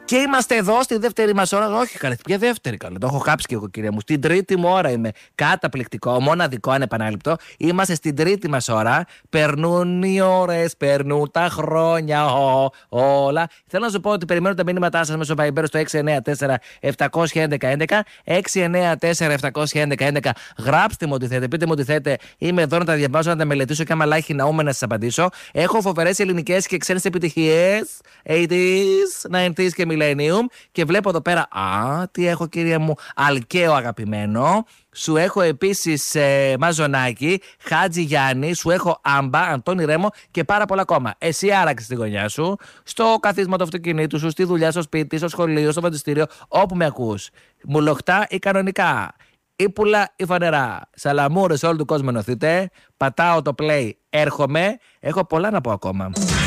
Και είμαστε εδώ στη δεύτερη μας ώρα. Όχι, καλέ, ποια δεύτερη, καλέ. Το έχω κάψει και εγώ, κυρία μου. Στην τρίτη μου ώρα είμαι. Καταπληκτικό, μοναδικό, ανεπανάληπτο. Είμαστε στην τρίτη μας ώρα. Περνούν οι ώρες, περνούν τα χρόνια. Όλα. Θέλω να σου πω ότι περιμένω τα μήνυματά σας μέσω Viber στο 694-711-11. 694-711-11. Γράψτε μου ό,τι θέλετε, πείτε μου ό,τι θέλετε. Είμαι εδώ να τα διαβάσω, να τα μελετήσω και άμα λάχει ναούμε να σας απαντήσω. Έχω φοβερές ελληνικές και ξένες επιτυχίες. 80s, 90s και Millennium. Και βλέπω εδώ πέρα. Τι έχω, κυρία μου. Αλκαίο αγαπημένο. Σου έχω επίσης Μαζονάκη, Χάτζη Γιάννη, σου έχω Άμπα, Αντώνη Ρέμο και πάρα πολλά ακόμα. Εσύ άραξες τη γωνιά σου, στο καθίσμα του αυτοκινήτου σου, στη δουλειά, στο σπίτι, στο σχολείο, στο φροντιστήριο, όπου με ακούς. Μουλοχτά ή κανονικά. Ήπουλα ή φανερά. Σαλαμούρες όλου του κόσμου ενωθείτε. Πατάω το play, έρχομαι. Έχω πολλά να πω ακόμα.